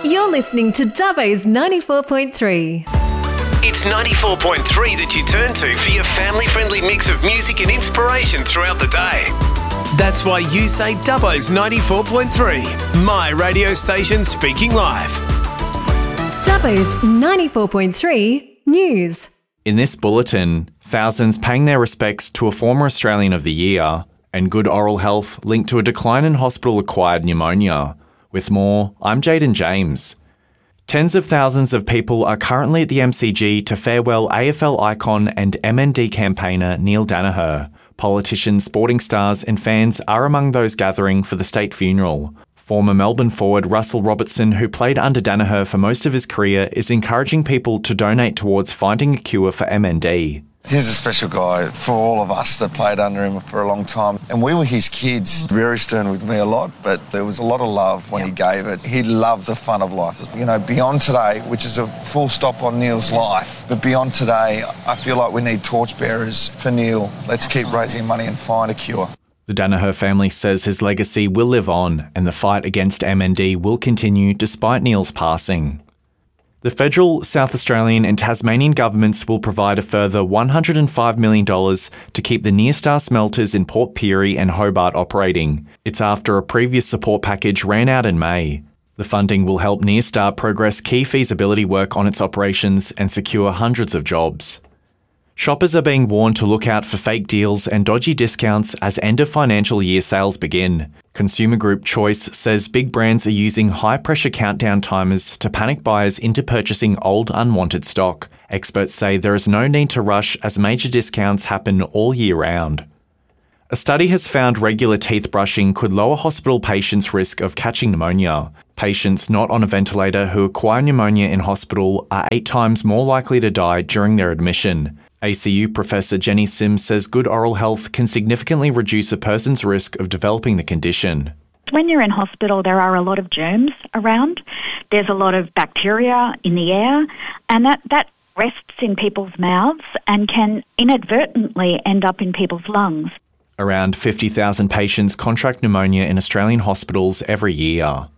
You're listening to Dubbo's 94.3. It's 94.3 that you turn to for your family-friendly mix of music and inspiration throughout the day. That's why you say Dubbo's 94.3, my radio station speaking live. Dubbo's 94.3 News. In this bulletin, thousands paying their respects to a former Australian of the Year, and good oral health linked to a decline in hospital-acquired pneumonia. With more, I'm Jaden James. Tens of thousands of people are currently at the MCG to farewell AFL icon and MND campaigner Neale Daniher. Politicians, sporting stars and fans are among those gathering for the state funeral. Former Melbourne forward Russell Robertson, who played under Daniher for most of his career, is encouraging people to donate towards finding a cure for MND. He's a special guy for all of us that played under him for a long time. And we were his kids. Very stern with me a lot, but there was a lot of love when he gave it. He loved the fun of life. You know, beyond today, which is a full stop on Neale's life, but beyond today, I feel like we need torchbearers for Neale. Let's keep raising money and find a cure. The Daniher family says his legacy will live on and the fight against MND will continue despite Neale's passing. The federal, South Australian and Tasmanian governments will provide a further $105 million to keep the Nyrstar smelters in Port Pirie and Hobart operating. It's after a previous support package ran out in May. The funding will help Nyrstar progress key feasibility work on its operations and secure hundreds of jobs. Shoppers are being warned to look out for fake deals and dodgy discounts as end-of-financial year sales begin. Consumer group Choice says big brands are using high-pressure countdown timers to panic buyers into purchasing old, unwanted stock. Experts say there is no need to rush as major discounts happen all year round. A study has found regular teeth brushing could lower hospital patients' risk of catching pneumonia. Patients not on a ventilator who acquire pneumonia in hospital are 8 times more likely to die during their admission. ACU Professor Jenny Sims says good oral health can significantly reduce a person's risk of developing the condition. When you're in hospital, there are a lot of germs around. There's a lot of bacteria in the air, and that rests in people's mouths and can inadvertently end up in people's lungs. Around 50,000 patients contract pneumonia in Australian hospitals every year.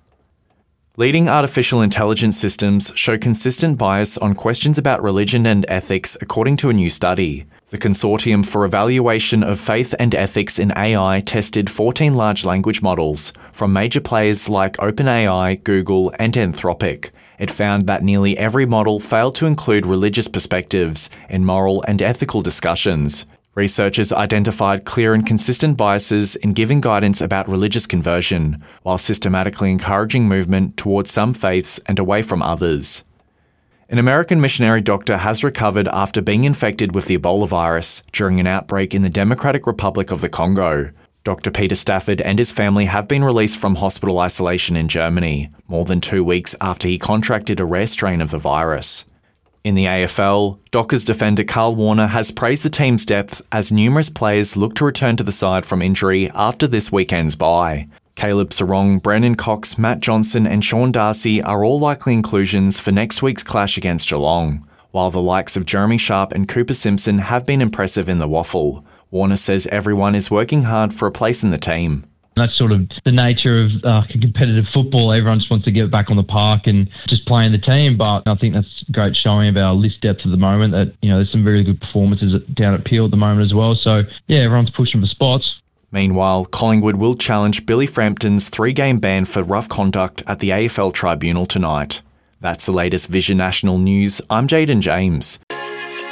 Leading artificial intelligence systems show consistent bias on questions about religion and ethics, according to a new study. The Consortium for Evaluation of Faith and Ethics in AI tested 14 large language models from major players like OpenAI, Google, and Anthropic. It found that nearly every model failed to include religious perspectives in moral and ethical discussions. Researchers identified clear and consistent biases in giving guidance about religious conversion, while systematically encouraging movement towards some faiths and away from others. An American missionary doctor has recovered after being infected with the Ebola virus during an outbreak in the Democratic Republic of the Congo. Dr. Peter Stafford and his family have been released from hospital isolation in Germany, more than 2 weeks after he contracted a rare strain of the virus. In the AFL, Dockers defender Carl Warner has praised the team's depth as numerous players look to return to the side from injury after this weekend's bye. Caleb Sarong, Brennan Cox, Matt Johnson and Sean Darcy are all likely inclusions for next week's clash against Geelong, while the likes of Jeremy Sharp and Cooper Simpson have been impressive in the waffle. Warner says everyone is working hard for a place in the team. That's sort of the nature of competitive football. Everyone just wants to get back on the park and just play in the team. But I think that's great showing of our list depth at the moment. That there's some very good performances down at Peel at the moment as well. So yeah, everyone's pushing for spots. Meanwhile, Collingwood will challenge Billy Frampton's 3-game ban for rough conduct at the AFL Tribunal tonight. That's the latest Vision National News. I'm Jaden James.